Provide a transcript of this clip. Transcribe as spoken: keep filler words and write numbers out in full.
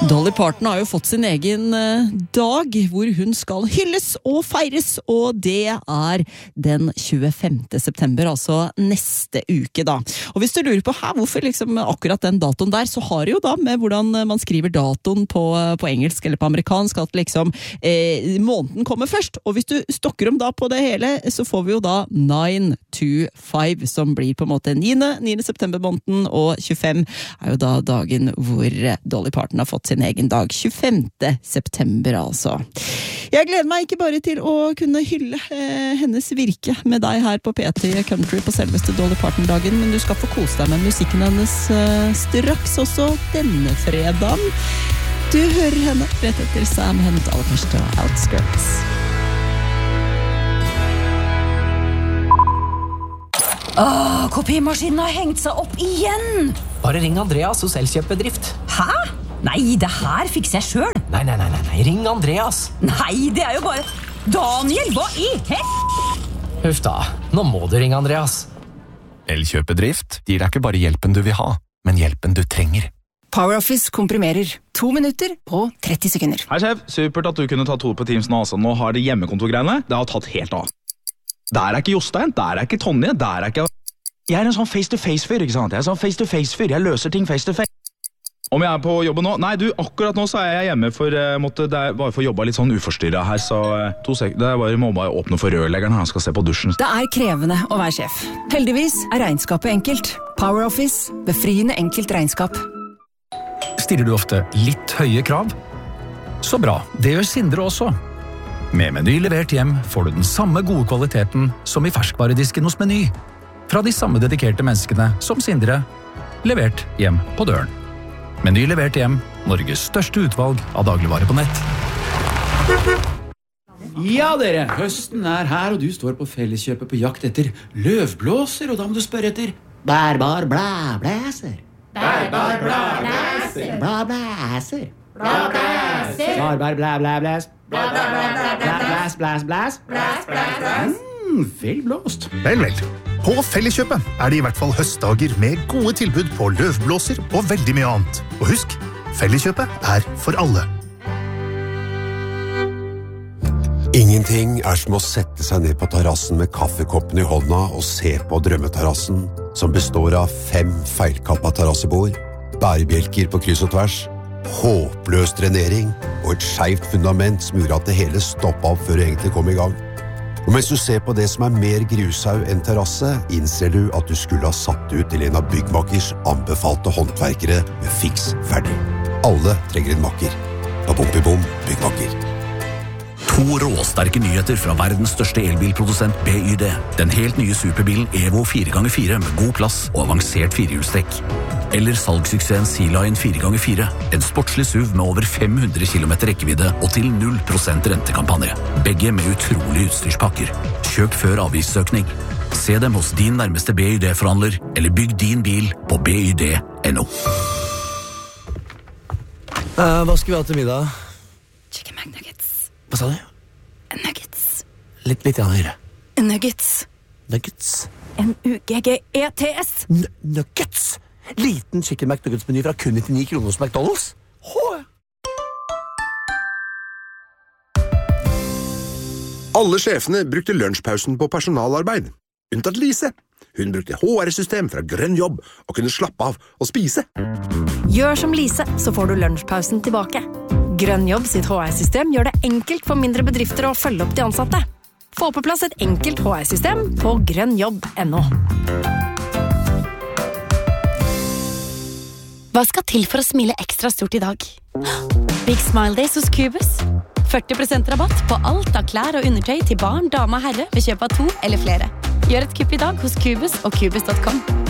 Dolly Parton har jo fått sin egen eh, dag hvor hun skal hylles og feires, og det er den tjuefemte september, altså neste uke da. Og hvis du lurer på her, hvorfor liksom akkurat den datoen der, så har det jo da med hvordan man skriver datoen på, på engelsk eller på amerikansk, at liksom eh, måneden kommer først. Og hvis du stokker om da på det hele, så får vi jo da nine to five, som blir på en måte niende, niende september måneden, og tjuefem er jo da dagen hvor Dolly Parton har fått sin egen dag, tjuefemte september altså. Jeg gleder meg ikke bare til å kunne hylle eh, hennes virke med deg her på P tre Country på selveste Dolly Parton-dagen, men du skal få kose deg med musikken hennes eh, straks også denne fredagen. Du hører henne rett etter Sam Hunt, aller første Outskirts. Åh, kopimaskinen har hengt seg opp igjen! Bare ring Andreas hos Elkjøp-bedrift. Hæ? Nei, det her fikser jeg selv. Nei, nei, nei, nei, ring Andreas. Nei, det er jo bare... Daniel, hva i hel... Huff da, nå må du ringe Andreas. Elkjøp-bedrift gir deg ikke bare hjelpen du vil ha, men hjelpen du trenger. PowerOffice komprimerer. To minutter på tretti sekunder. Hei sjef, supert at du kunne ta to på Teams nå. Altså. Nå har det hjemmekontorgreiene, det har tatt helt av. Der er ikke Jostein, der er ikke Tonje, der er ikke... Jeg er en sånn face-to-face-fyr, ikke sant? Jeg er en sånn face-to-face-fyr, jeg løser ting face-to-face. Om jeg er på jobben nå? Nei, du, akkurat nå så er jeg hjemme for uh, måtte, det er bare for å jobbe litt sånn uforstyrret her, så uh, to sek det er bare, må bare åpne for rørleggeren, han skal se på dusjen. Det er krevende å være sjef. Heldigvis er regnskapet enkelt. PowerOffice, befriende enkelt regnskap. Stiller du ofte litt høye krav? Så bra, det gjør Sindre også. Med Meny levert hjem får du den samme gode kvaliteten som i ferskvaredisken hos Meny. Fra de samme dedikerte menneskene som Sindre, levert hjem på døren. Meny levert hjem, Norges største utvalg av dagligvare på nett. Ja dere, høsten er her, og du står på Felleskjøpet på jakt etter løvblåser, og da må du spørre etter bærbar blæblæser. Bærbar blæblæser. Blæblæser. Blæblæser. Bærbar blæblæblæs. Blæs, blæs, blæs. Blæs, blæs, blæs. Mm, vel blåst. Vel, vel. På Felleskjøpet er det i hvert fall høstdager med gode tilbud på løvblåser og veldig mye annet. Og husk, Felleskjøpet er for alle. Ingenting er som å sette seg ned på terrassen med kaffekoppen i hånda og se på drømmeterrassen, som består av fem feilkappa terrassebord, bærebjelker på kryss og tvers, håpløs drenering og et skjevt fundament som gjorde at det hele stoppet opp før det egentlig kom i gang. Og mens du ser på det som er mer grushaug enn terrasse, innser du at du skulle ha satt ut til en av byggmakers anbefalte håndverkere med fiks ferdig. Alle trenger en makker. Bom-bom, byggmakker. To råsterke nyheter fra verdens største elbilprodusent B Y D. Den helt nye superbilen Evo fire ganger fire med god plass og avansert firehjulstrekk. Eller salgssuksessen Sea-Line fire ganger fire. En sportslig S U V med over fem hundre kilometer rekkevidde og til null prosent rentekampanje. Begge med utrolige utstyrspakker. Kjøp før avgiftsøkning. Se dem hos din nærmeste B Y D-forhandler, eller bygg din bil på b y d punktum n o. Uh, hva skal vi ha til middag? Chicken McNuggets. Hva sa du? Nuggets. Litt, litt høyere. Nuggets. Nuggets. N U G G E T S. N Nuggets? Liten chicken McNuggets-meny fra kun nittini kroner hos McDonald's? Hå! Alle sjefene brukte lunsjpausen på personalarbeid. Unntatt Lise. Hun brukte H R-system fra Grønn Jobb og kunne slappe av og spise. Gjør som Lise, så får du lunsjpausen tilbake. Grønn Jobb sitt H R-system gjør det enkelt for mindre bedrifter å følge opp de ansatte. Få på plass et enkelt H R-system på grønnjobb punktum n o. Hva skal til for å smile ekstra stort i dag? Big Smile Days hos Cubus. førti prosent rabatt på alt av klær og undertøy til barn, dame og herre ved kjøp av to eller flere. Gjør et kupp i dag hos Cubus og Cubus punktum com.